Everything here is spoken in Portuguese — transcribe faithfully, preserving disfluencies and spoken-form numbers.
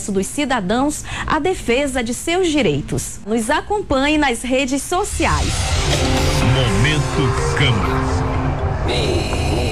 acesso dos cidadãos à defesa de seus direitos. Nos acompanhe nas redes sociais. Momento Câmara.